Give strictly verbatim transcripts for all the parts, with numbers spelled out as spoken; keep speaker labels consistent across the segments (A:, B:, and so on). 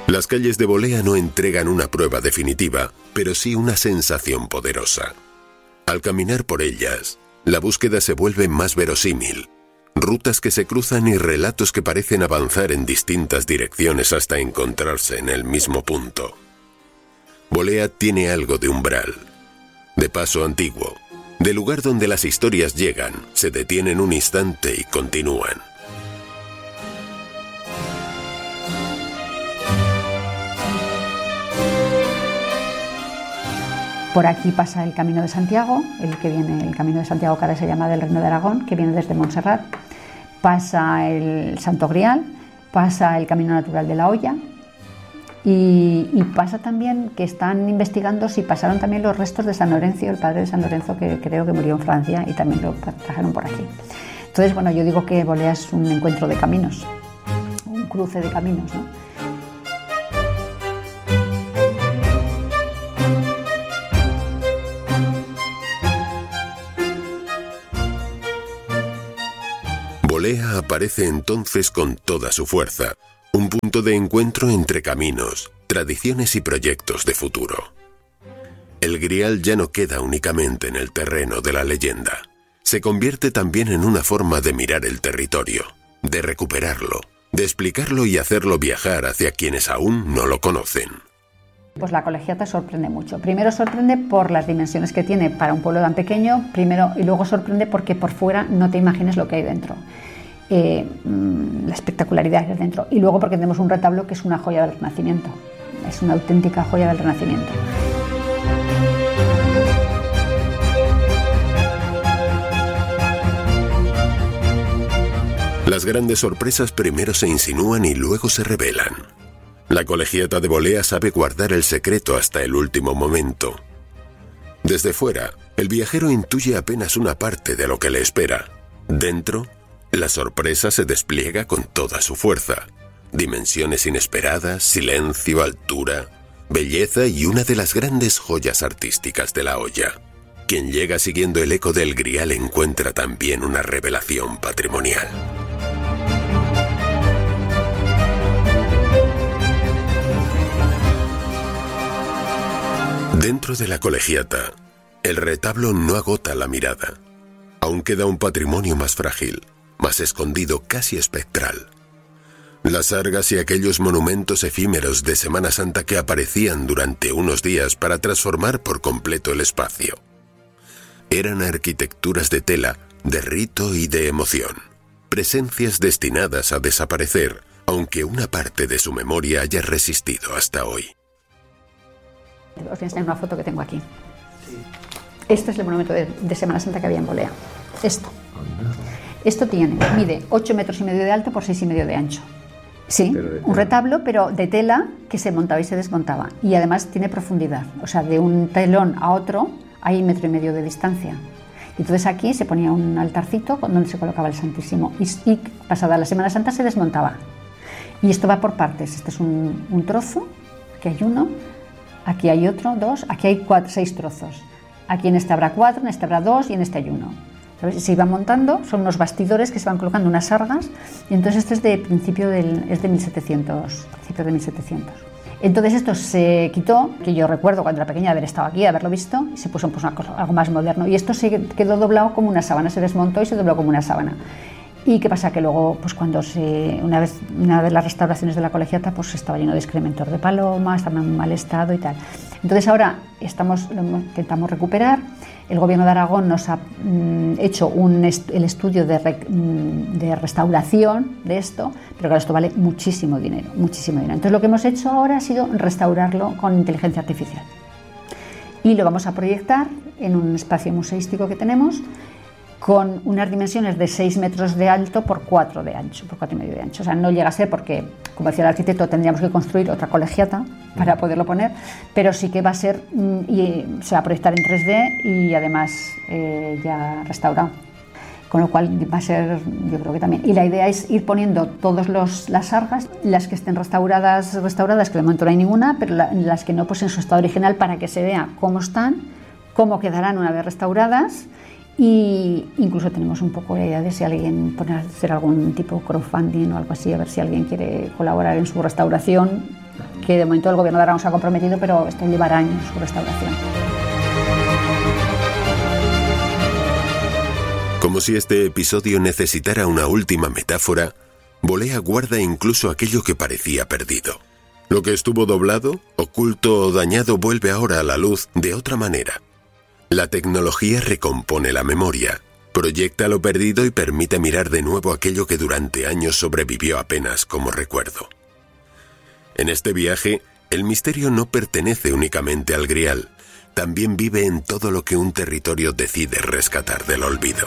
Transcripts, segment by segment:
A: Las calles de Bolea no entregan una prueba definitiva, pero sí una sensación poderosa. Al caminar por ellas, la búsqueda se vuelve más verosímil. Rutas que se cruzan y relatos que parecen avanzar en distintas direcciones hasta encontrarse en el mismo punto. Bolea tiene algo de umbral, de paso antiguo, de lugar donde las historias llegan, se detienen un instante y continúan.
B: Por aquí pasa el Camino de Santiago, el que viene, el Camino de Santiago que ahora se llama del Reino de Aragón, que viene desde Montserrat. Pasa el Santo Grial, pasa el Camino Natural de la Hoya y, y pasa también que están investigando si pasaron también los restos de San Lorenzo, el padre de San Lorenzo, que creo que murió en Francia y también lo trajeron por aquí. Entonces, bueno, yo digo que Bolea es un encuentro de caminos, un cruce de caminos, ¿no?
A: Bolea aparece entonces con toda su fuerza, un punto de encuentro entre caminos, tradiciones y proyectos de futuro. El Grial ya no queda únicamente en el terreno de la leyenda, se convierte también en una forma de mirar el territorio, de recuperarlo, de explicarlo y hacerlo viajar hacia quienes aún no lo conocen.
B: Pues la colegiata sorprende mucho. Primero sorprende por las dimensiones que tiene para un pueblo tan pequeño, primero, y luego sorprende porque por fuera no te imagines lo que hay dentro. Eh, la espectacularidad que hay dentro. Y luego porque tenemos un retablo que es una joya del Renacimiento. Es una auténtica joya del Renacimiento.
A: Las grandes sorpresas primero se insinúan y luego se revelan. La colegiata de Bolea sabe guardar el secreto hasta el último momento. Desde fuera, el viajero intuye apenas una parte de lo que le espera. Dentro, la sorpresa se despliega con toda su fuerza. Dimensiones inesperadas, silencio, altura, belleza y una de las grandes joyas artísticas de la Hoya. Quien llega siguiendo el eco del Grial encuentra también una revelación patrimonial. Dentro de la colegiata, el retablo no agota la mirada. Aún queda un patrimonio más frágil, más escondido, casi espectral. Las argas y aquellos monumentos efímeros de Semana Santa que aparecían durante unos días para transformar por completo el espacio. Eran arquitecturas de tela, de rito y de emoción. Presencias destinadas a desaparecer, aunque una parte de su memoria haya resistido hasta hoy.
B: Os voy a enseñar una foto que tengo aquí. Este es el monumento de, de Semana Santa que había en Bolea. Esto. Esto tiene, mide ocho metros y medio de alto por seis y medio de ancho. Sí, un retablo, pero de tela que se montaba y se desmontaba. Y además tiene profundidad. O sea, de un telón a otro hay metro y medio de distancia. Entonces aquí se ponía un altarcito donde se colocaba el Santísimo. Y, y pasada la Semana Santa se desmontaba. Y esto va por partes. Este es un, un trozo, aquí hay uno. Aquí hay otro, dos, aquí hay cuatro, seis trozos. Aquí en este habrá cuatro, en este habrá dos y en este hay uno. ¿Sabes? Se iban montando, son unos bastidores que se van colocando unas sargas, y entonces este es de principio del, es de mil setecientos, principios de mil setecientos. Entonces esto se quitó, que yo recuerdo cuando era pequeña haber estado aquí, de haberlo visto, y se puso pues, una cosa, algo más moderno. Y esto se quedó doblado como una sábana, se desmontó y se dobló como una sábana. ¿Y qué pasa? Que luego, pues cuando se, una vez, una de las restauraciones de la colegiata, pues estaba lleno de excrementos de paloma, estaba en mal estado y tal. Entonces ahora estamos, lo intentamos recuperar. El gobierno de Aragón nos ha mm, hecho un est el estudio de, re de restauración de esto, pero claro, esto vale muchísimo dinero, muchísimo dinero. Entonces lo que hemos hecho ahora ha sido restaurarlo con inteligencia artificial. Y lo vamos a proyectar en un espacio museístico que tenemos, con unas dimensiones de seis metros de alto por cuatro de ancho, por cuatro y medio de ancho. O sea, no llega a ser porque, como decía el arquitecto, tendríamos que construir otra colegiata para poderlo poner, pero sí que va a ser, y se va a proyectar en tres D y además eh, ya restaurado. Con lo cual va a ser, yo creo que también. Y la idea es ir poniendo todas las sargas, las que estén restauradas, restauradas, que de momento no hay ninguna, pero la, las que no, pues en su estado original, para que se vea cómo están, cómo quedarán una vez restauradas. Y incluso tenemos un poco la idea de si alguien pone a hacer algún tipo de crowdfunding o algo así, a ver si alguien quiere colaborar en su restauración, que de momento el gobierno de Aragón se ha comprometido, pero esto llevará años su restauración.
A: Como si este episodio necesitara una última metáfora, Bolea guarda incluso aquello que parecía perdido. Lo que estuvo doblado, oculto o dañado vuelve ahora a la luz de otra manera. La tecnología recompone la memoria, proyecta lo perdido y permite mirar de nuevo aquello que durante años sobrevivió apenas como recuerdo. En este viaje, el misterio no pertenece únicamente al Grial, también vive en todo lo que un territorio decide rescatar del olvido.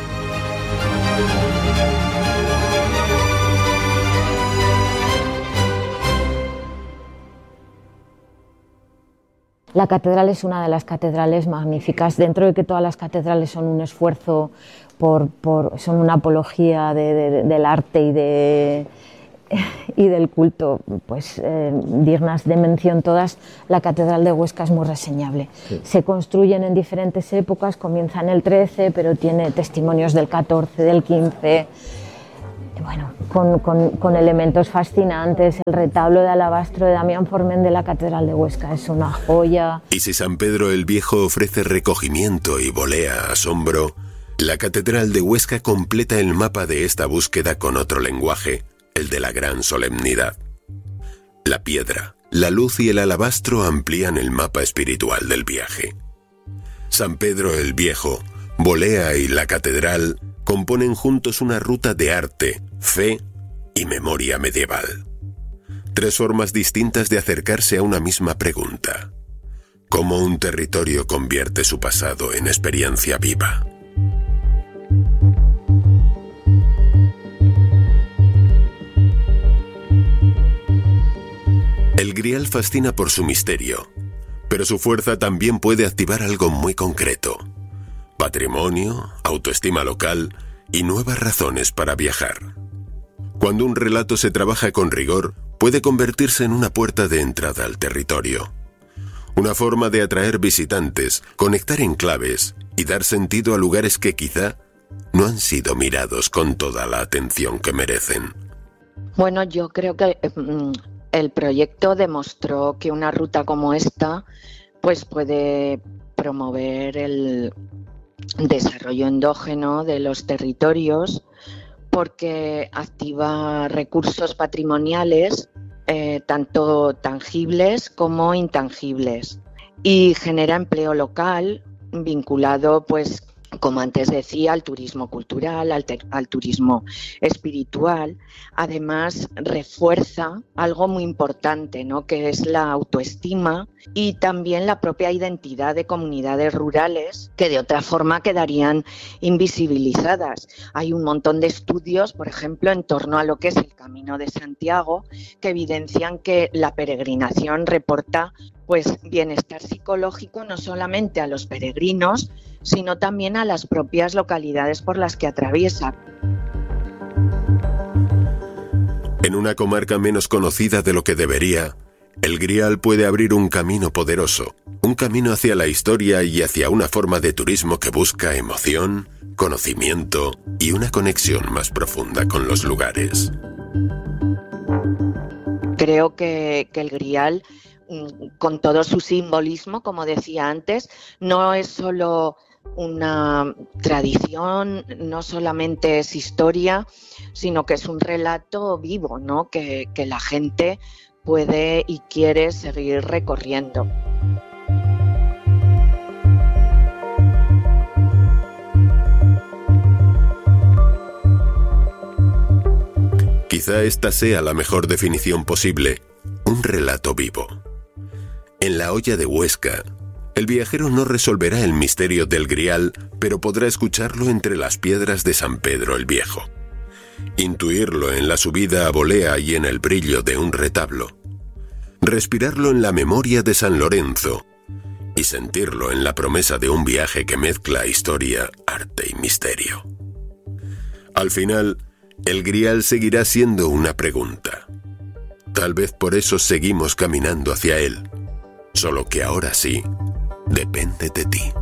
C: La catedral es una de las catedrales magníficas, dentro de que todas las catedrales son un esfuerzo, por, por, son una apología de, de, del arte y, de, y del culto, pues eh, dignas de mención todas. La catedral de Huesca es muy reseñable. Sí. Se construyen en diferentes épocas, comienza en el trece, pero tiene testimonios del catorce, del quince... Bueno, con, con, con elementos fascinantes. El retablo de alabastro de Damián Forment de la Catedral de Huesca es una joya.
A: Y si San Pedro el Viejo ofrece recogimiento y Bolea asombro, la Catedral de Huesca completa el mapa de esta búsqueda con otro lenguaje, el de la gran solemnidad. La piedra, la luz y el alabastro amplían el mapa espiritual del viaje. San Pedro el Viejo, Bolea y la Catedral componen juntos una ruta de arte, fe y memoria medieval. Tres formas distintas de acercarse a una misma pregunta: ¿cómo un territorio convierte su pasado en experiencia viva? El Grial fascina por su misterio, pero su fuerza también puede activar algo muy concreto: patrimonio, autoestima local y nuevas razones para viajar. Cuando un relato se trabaja con rigor, puede convertirse en una puerta de entrada al territorio. Una forma de atraer visitantes, conectar enclaves y dar sentido a lugares que quizá no han sido mirados con toda la atención que merecen.
D: Bueno, yo creo que mm, el proyecto demostró que una ruta como esta pues puede promover el desarrollo endógeno de los territorios, porque activa recursos patrimoniales eh, tanto tangibles como intangibles, y genera empleo local vinculado, pues como antes decía, al turismo cultural, al, te- al turismo espiritual. Además, refuerza algo muy importante, ¿no?, que es la autoestima y también la propia identidad de comunidades rurales que de otra forma quedarían invisibilizadas. Hay un montón de estudios, por ejemplo, en torno a lo que es el Camino de Santiago, que evidencian que la peregrinación reporta pues bienestar psicológico no solamente a los peregrinos, sino también a las propias localidades por las que atraviesa.
A: En una comarca menos conocida de lo que debería, el Grial puede abrir un camino poderoso, un camino hacia la historia y hacia una forma de turismo que busca emoción, conocimiento y una conexión más profunda con los lugares.
D: Creo que, que el Grial, con todo su simbolismo, como decía antes, no es solo una tradición, no solamente es historia, sino que es un relato vivo, ¿no?, que, que la gente puede y quiere seguir recorriendo.
A: Quizá esta sea la mejor definición posible: un relato vivo. En la Hoya de Huesca, el viajero no resolverá el misterio del Grial, pero podrá escucharlo entre las piedras de San Pedro el Viejo, intuirlo en la subida a Bolea y en el brillo de un retablo, respirarlo en la memoria de San Lorenzo y sentirlo en la promesa de un viaje que mezcla historia, arte y misterio. Al final, el Grial seguirá siendo una pregunta. Tal vez por eso seguimos caminando hacia él, solo que ahora sí, depende de ti.